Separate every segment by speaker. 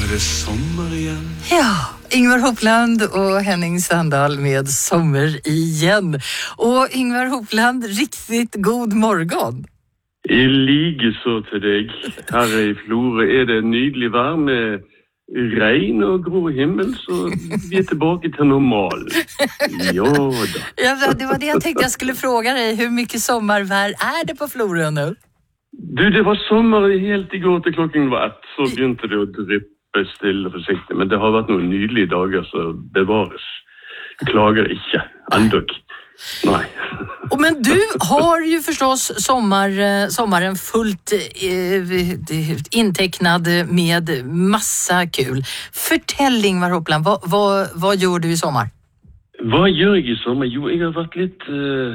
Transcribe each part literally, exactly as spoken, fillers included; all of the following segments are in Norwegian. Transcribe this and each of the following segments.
Speaker 1: det sommar igen.
Speaker 2: Ja, Ingvar Hopland och Henning Sandahl med Sommar igen. Och Ingvar Hopland, riktigt god morgon.
Speaker 3: I like så til deg. Her i Florø er det nydelig vær med regn og grå himmel, så vi är tillbaka till normal. Ja då.
Speaker 2: Ja, det var det jag tänkte jag skulle fråga dig. Hur mycket sommarvär är det på Florø nu?
Speaker 3: Du, det var sommer helt igår til klokken var ett, så begynte det å dryppe stille og forsiktig. Men det har vært noen nydelige dager, så bevares. Klager ikke, endog. Nej.
Speaker 2: Men du har ju förstås sommar, sommaren fullt eh, intecknad med massa kul. Fortell Ingvar Hopland, vad, vad, vad gör du i sommar?
Speaker 3: Vad gör jag i sommar? Jo, jag har varit lite eh,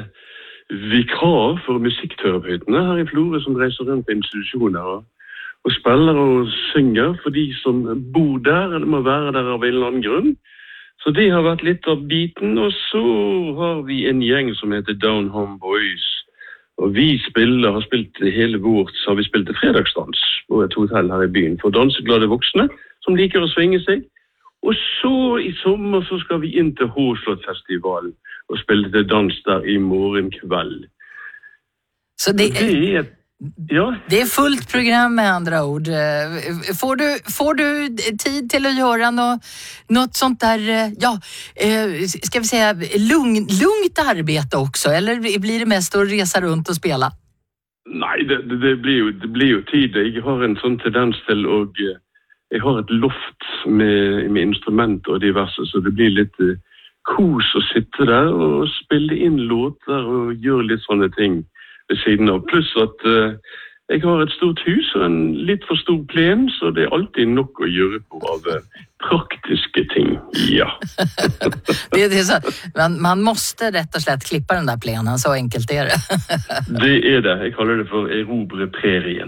Speaker 3: vikar för musikkterapeutene her i Florø som reiser rundt på institutioner og, og spiller og synger for de som bor der, eller må være der av en eller annen grunn. Så det har vært litt av biten, og så har vi en gjeng som heter Down Home Boys. Og vi spiller, har spilt hele vårt, så har vi spilt til fredagsdans på et hotell her i byen for danseglade voksne som liker å svinge seg. Og så i sommer så skal vi inn til Håslott-festivalen og spille til dans der i morgen kveld.
Speaker 2: Så det är...
Speaker 3: Det er Ja.
Speaker 2: Det är fullt program med andra ord. Får du, får du tid till att göra något, något sånt där, ja, ska vi säga lugn, lugnt arbete också? Eller blir det mest att resa runt och spela?
Speaker 3: Nej, det, det, blir jo, det blir jo tid. Jeg har en sånn tendens til, og jeg har et loft med, med instrumenter og diverse, så det blir litt kos å sitte der og spille inn låter og gjøre litt sånne ting ved siden av. Pluss at uh, jeg har et stort hus og en litt for stor plen, så det er alltid nok å gjøre på av uh, praktiske ting. Ja.
Speaker 2: det, det är så. Man, man måste rätt och slett klippa den där plenen, så enkelt är det.
Speaker 3: Det är det. Jag kallar det för erobre prärien.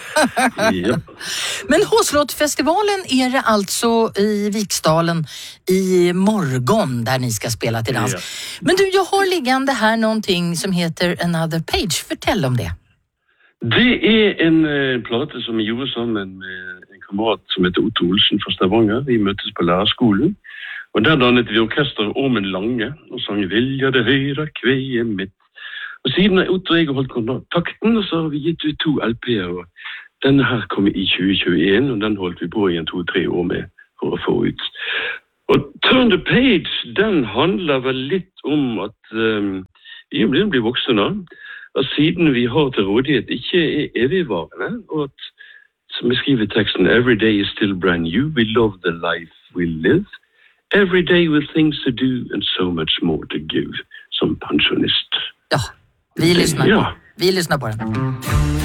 Speaker 3: Ja.
Speaker 2: Men Håslott-festivalen är det alltså i Viksdalen i morgon där ni ska spela till dans. Ja. Men du, jag har liggande här någonting som heter Another Page. Fortell om det.
Speaker 3: Det är en uh, plate som jag gjorde sammen med en kamrat som heter Otto Olsen fra Stavanger. Vi møttes på lærerskolen. Og der dannet vi orkester Ormen Lange og sang Vilja det høyre kveie mitt. Og siden har Otto og jeg holdt kontakten, og så har vi gitt ut to L P-er. Og denne her kom i tjue tjueen, og den holdt vi på i en to-tre år med for å få ut. Og Turn the Page, den handler vel litt om at um, vi blir voksne, og siden vi har til rådighet ikke er evigvarende, og at, som jeg skriver i teksten, every day is still brand new, we love the life we live, every day with things to do and so much more to give, som pensjonist.
Speaker 2: Ja, vi lyssnar,
Speaker 3: ja.
Speaker 2: vi lyssnar på den.